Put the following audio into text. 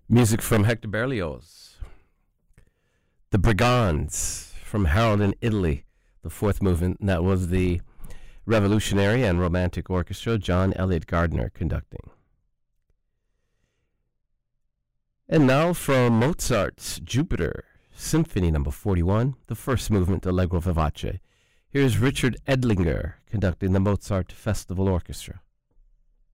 Music from Hector Berlioz. The Brigands from Harold in Italy, the fourth movement. That was the Revolutionary and Romantic Orchestra, John Elliott Gardner conducting. And now from Mozart's Jupiter, Symphony No. 41, the first movement, Allegro vivace. Here's Richard Edlinger conducting the Mozart Festival Orchestra.